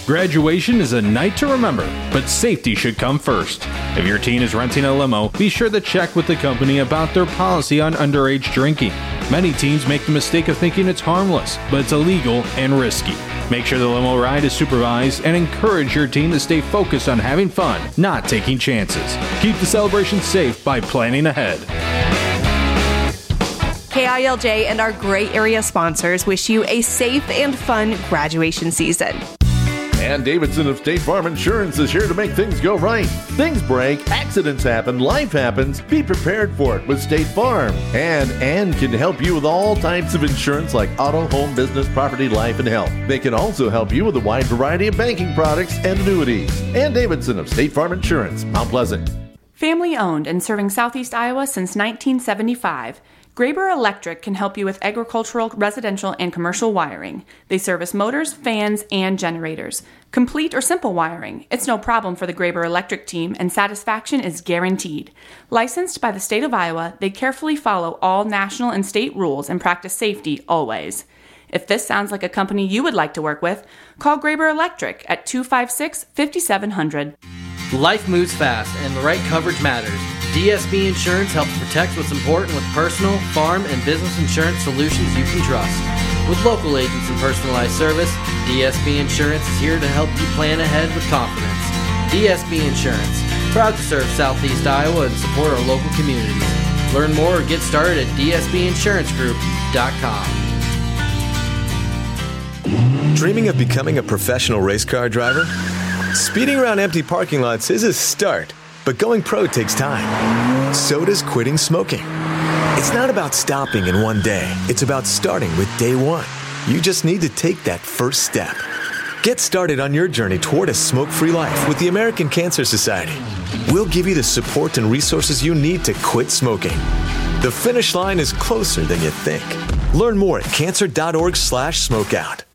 Graduation is a night to remember, but safety should come first. If your teen is renting a limo, be sure to check with the company about their policy on underage drinking. Many teens make the mistake of thinking it's harmless, but it's illegal and risky. Make sure the limo ride is supervised and encourage your teen to stay focused on having fun, not taking chances. Keep the celebration safe by planning ahead. KILJ and our great area sponsors wish you a safe and fun graduation season. Ann Davidson of State Farm Insurance is here to make things go right. Things break, accidents happen, life happens. Be prepared for it with State Farm. And Ann can help you with all types of insurance like auto, home, business, property, life, and health. They can also help you with a wide variety of banking products and annuities. Ann Davidson of State Farm Insurance, Mount Pleasant. Family owned and serving Southeast Iowa since 1975. Graber Electric can help you with agricultural, residential, and commercial wiring. They service motors, fans, and generators. Complete or simple wiring. It's no problem for the Graber Electric team, and satisfaction is guaranteed. Licensed by the state of Iowa, they carefully follow all national and state rules and practice safety always. If this sounds like a company you would like to work with, call Graber Electric at 256-5700. Life moves fast, and the right coverage matters. DSB Insurance helps protect what's important with personal, farm, and business insurance solutions you can trust. With local agents and personalized service, DSB Insurance is here to help you plan ahead with confidence. DSB Insurance, proud to serve Southeast Iowa and support our local communities. Learn more or get started at dsbinsurancegroup.com. Dreaming of becoming a professional race car driver? Speeding around empty parking lots is a start. But going pro takes time. So does quitting smoking. It's not about stopping in one day. It's about starting with day one. You just need to take that first step. Get started on your journey toward a smoke-free life with the American Cancer Society. We'll give you the support and resources you need to quit smoking. The finish line is closer than you think. Learn more at cancer.org/smokeout.